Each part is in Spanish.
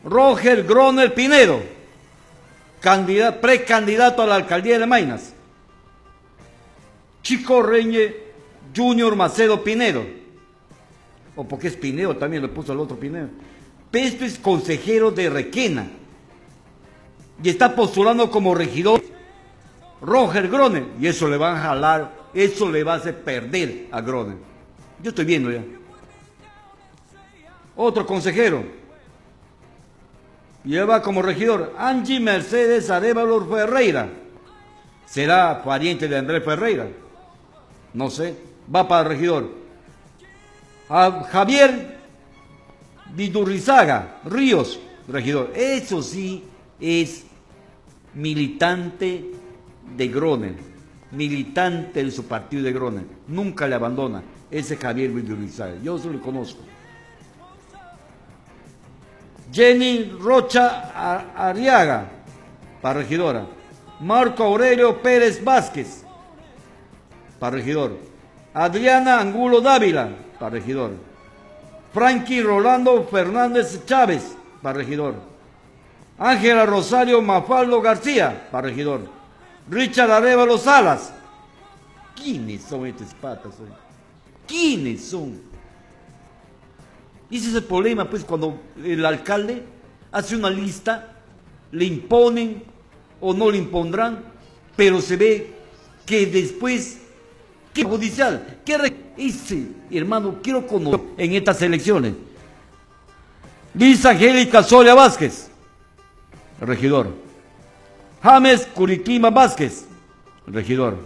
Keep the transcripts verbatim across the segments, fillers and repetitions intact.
Roger Groner Pinedo, candidato, precandidato a la alcaldía de Maynas. Chico Reñe Junior Macedo Pinedo, o porque es Pinedo también le puso al otro Pinedo. Esto es consejero de Requena y está postulando como regidor Roger Groner, y eso le va a jalar, eso le va a hacer perder a Groner. Yo estoy viendo ya. Otro consejero lleva como regidor Angie Mercedes Arevalo Ferreira. ¿Será pariente de Andrés Ferreira? No sé. Va para regidor. A Javier Vidurrizaga Ríos, regidor. Eso sí es militante de Groner, militante de su partido de Groner. Nunca le abandona. Ese Javier Vidurrizaga. Yo se lo conozco. Jenny Rocha Arriaga, para regidora. Marco Aurelio Pérez Vázquez, para regidor. Adriana Angulo Dávila, para regidor. Frankie Rolando Fernández Chávez, para regidor. Ángela Rosario Mafaldo García, para regidor. Richard Arevalo Salas. ¿Quiénes son estas patas hoy? ¿Quiénes son? Y ese es el problema, pues, cuando el alcalde hace una lista, le imponen o no le impondrán, pero se ve que después, ¿qué judicial? ¿Qué re... Ese, hermano, quiero conocer en estas elecciones. Lisa Angélica Soria Vázquez, regidor. James Curiquima Vázquez, regidor.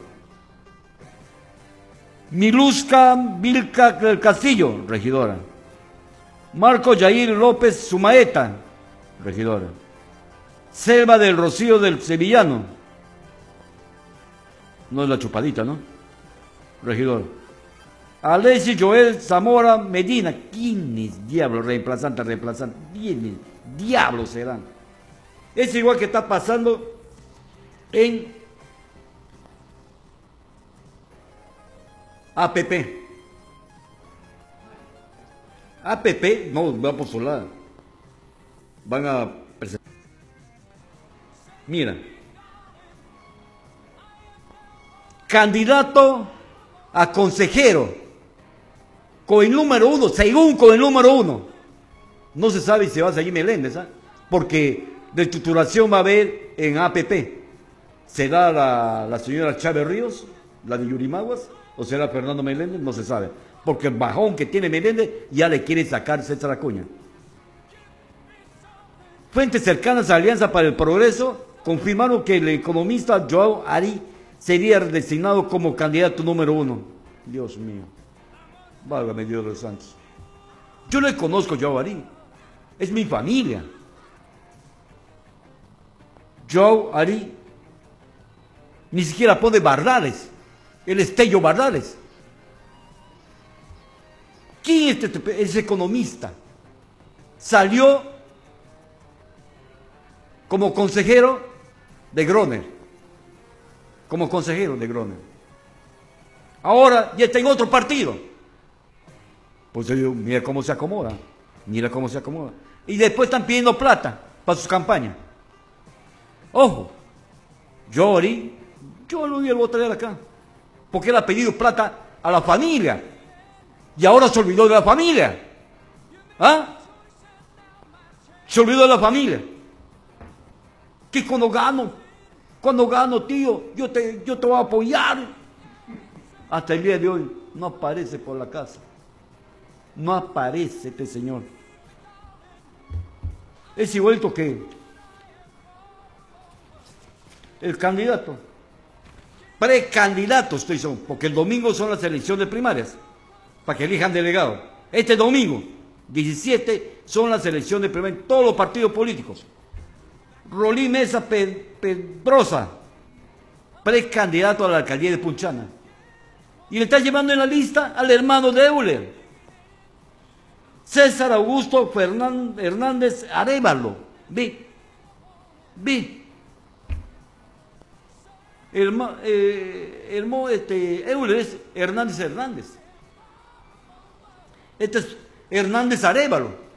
Miluska Vilca del Castillo, regidora. Marco Yair López Sumaeta, regidora. Selva del Rocío del Sevillano. No es la chupadita, ¿no? Regidor. Alessi Joel Zamora Medina. ¿Quiénes diablos? Reemplazante, reemplazante. ¿Quiénes diablos serán? Es igual que está pasando en A P P. A P P no va a postular. Van a presentar. Mira. Candidato a consejero con el número uno, según con el número uno. No se sabe si se va a seguir Meléndez, ¿ah? Porque de titulación va a haber en A P P. ¿Será la, la señora Chávez Ríos, la de Yurimaguas, o será Fernando Meléndez? No se sabe. Porque el bajón que tiene Meléndez ya le quiere sacar César Acuña. Fuentes cercanas a Alianza para el Progreso confirmaron que el economista Joao Ari sería designado como candidato número uno. Dios mío. Válgame Dios de los santos. Yo le conozco a Joao Ari. Es mi familia. Joao Ari ni siquiera pone Bardales. El Estello Bardales. ¿Quién es este? Es economista. Salió como consejero de Groner. Como consejero de Groner. Ahora ya está en otro partido. Pues yo digo, mira cómo se acomoda. Mira cómo se acomoda. Y después están pidiendo plata para sus campañas. Ojo. Yo, Ari, yo lo voy a traer acá. Porque él ha pedido plata a la familia. Y ahora se olvidó de la familia. ¿Ah? Se olvidó de la familia. Que cuando gano, cuando gano, tío, yo te, yo te voy a apoyar. Hasta el día de hoy no aparece por la casa. No aparece este señor. Es igualito que el candidato. Precandidato estoy son, porque el domingo son las elecciones primarias. Para que elijan delegado. Este domingo, diecisiete, son las elecciones primarias en todos los partidos políticos. Rolí Mesa Pedrosa, precandidato a la alcaldía de Punchana. Y le está llevando en la lista al hermano de Euler, César Augusto Hernández Arevalo. Ve, ve. El, eh, el, este, Euler es Hernández Hernández. Este es Hernández Arevalo.